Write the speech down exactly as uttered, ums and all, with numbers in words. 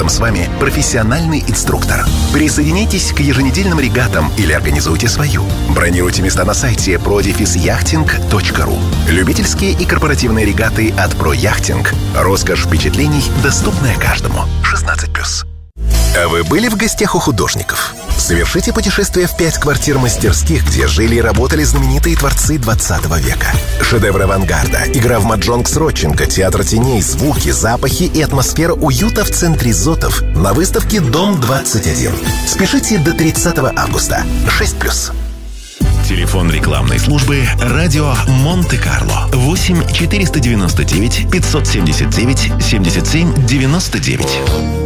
рядом с вами профессиональный инструктор. Присоединяйтесь к еженедельным регатам или организуйте свою. Бронируйте места на сайте продефис яхтинг точка ру. Любительские и корпоративные регаты от ProYachting. Роскошь впечатлений, доступная каждому. шестнадцать плюс. А вы были в гостях у художников? Совершите путешествие в пять квартир-мастерских, где жили и работали знаменитые творцы двадцатого века. Шедевры авангарда, игра в маджонг с Родченко, театр теней, звуки, запахи и атмосфера уюта в центре Зотов на выставке «Дом двадцать один». Спешите до тридцатого августа. шесть плюс. Телефон рекламной службы «Радио Монте-Карло» восемь четыреста девяносто девять пятьсот семьдесят девять семьдесят семь девяносто девять.